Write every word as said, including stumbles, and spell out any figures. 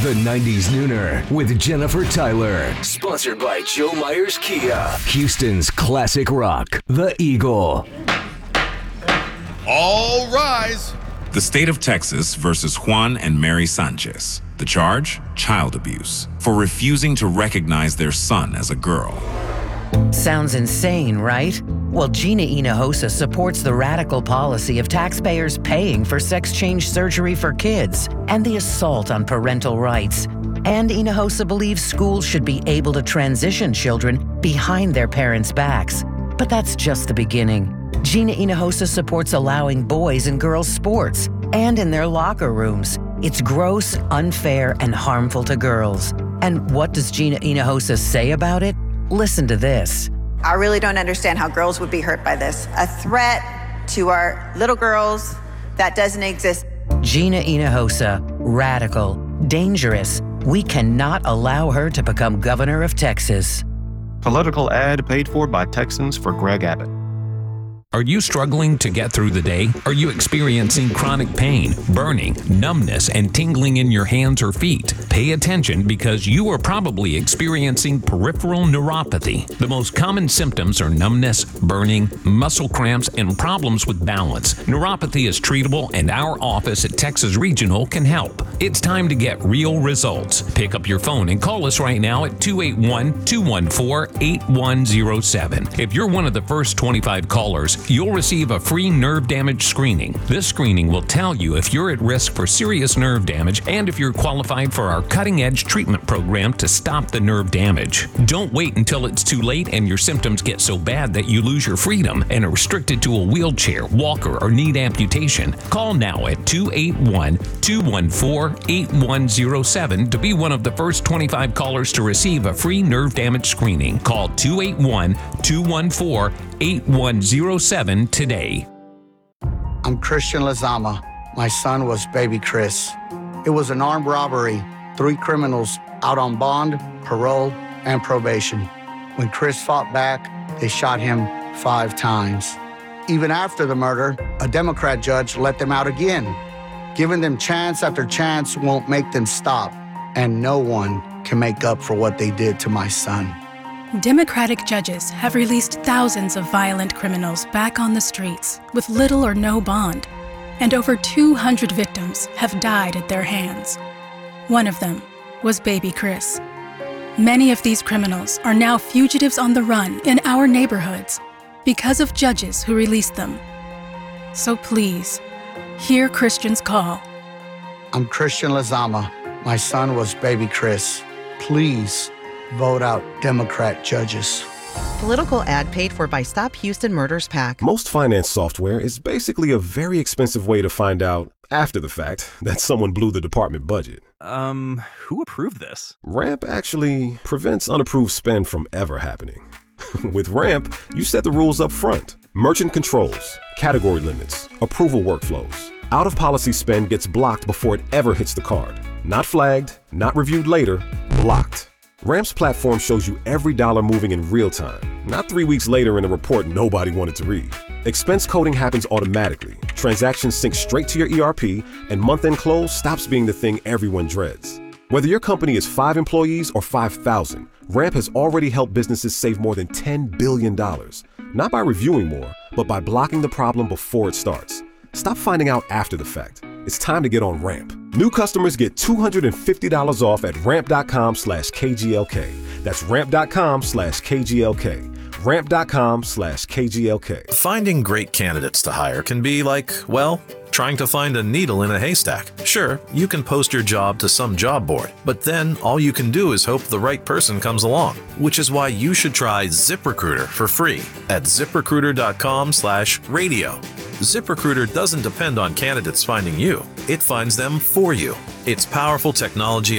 The nineties Nooner with Jennifer Tyler. Sponsored by Joe Myers Kia. Houston's classic rock, The Eagle. All rise. The state of Texas versus Juan and Mary Sanchez. The charge? Child abuse. For refusing to recognize their son as a girl. Sounds insane, right? Well, Gina Hinojosa supports the radical policy of taxpayers paying for sex change surgery for kids and the assault on parental rights. And Hinojosa believes schools should be able to transition children behind their parents' backs. But that's just the beginning. Gina Hinojosa supports allowing boys and girls sports and in their locker rooms. It's gross, unfair, and harmful to girls. And what does Gina Hinojosa say about it? Listen to this. I really don't understand how girls would be hurt by this. A threat to our little girls that doesn't exist. Gina Hinojosa, radical, dangerous. We cannot allow her to become governor of Texas. Political ad paid for by Texans for Greg Abbott. Are you struggling to get through the day? Are you experiencing chronic pain, burning, numbness, and tingling in your hands or feet? Pay attention because you are probably experiencing peripheral neuropathy. The most common symptoms are numbness, burning, muscle cramps, and problems with balance. Neuropathy is treatable, and our office at Texas Regional can help. It's time to get real results. Pick up your phone and call us right now at two eight one, two one four, eight one zero seven. If you're one of the first twenty-five callers, you'll receive a free nerve damage screening. This screening will tell you if you're at risk for serious nerve damage and if you're qualified for our cutting-edge treatment program to stop the nerve damage. Don't wait until it's too late and your symptoms get so bad that you lose your freedom and are restricted to a wheelchair, walker, or need amputation. Call now at two eight one, two one four, eight one zero seven to be one of the first twenty-five callers to receive a free nerve damage screening. Call two eight one, two one four, eight one zero seven today. I'm Christian Lazama. My son was baby Chris. It was an armed robbery. Three criminals out on bond, parole, and probation. When Chris fought back, they shot him five times. Even after the murder, a Democrat judge let them out again. Giving them chance after chance won't make them stop, and no one can make up for what they did to my son. Democratic judges have released thousands of violent criminals back on the streets with little or no bond, and over two hundred victims have died at their hands. One of them was baby Chris. Many of these criminals are now fugitives on the run in our neighborhoods because of judges who released them. So please, hear Christian's call. I'm Christian Lazama. My son was baby Chris. Please vote out Democrat judges. Political ad paid for by Stop Houston Murders PAC. Most finance software is basically a very expensive way to find out, after the fact, that someone blew the department budget. Um, who approved this? Ramp actually prevents unapproved spend from ever happening. With Ramp, you set the rules up front. Merchant controls, category limits, approval workflows. Out-of-policy spend gets blocked before it ever hits the card. Not flagged, not reviewed later, blocked. Ramp's platform shows you every dollar moving in real time, not three weeks later in a report nobody wanted to read. Expense coding happens automatically, transactions sync straight to your E R P, and month-end close stops being the thing everyone dreads. Whether your company is five employees or five thousand, Ramp has already helped businesses save more than ten billion dollars, not by reviewing more, but by blocking the problem before it starts. Stop finding out after the fact. It's time to get on Ramp. New customers get two hundred fifty dollars off at ramp.com slash KGLK. That's ramp.com slash KGLK. Ramp.com slash KGLK. Finding great candidates to hire can be like, well, trying to find a needle in a haystack. Sure, you can post your job to some job board, but then all you can do is hope the right person comes along, which is why you should try ZipRecruiter for free at ZipRecruiter.com slash radio. ZipRecruiter doesn't depend on candidates finding you. It finds them for you. It's powerful technology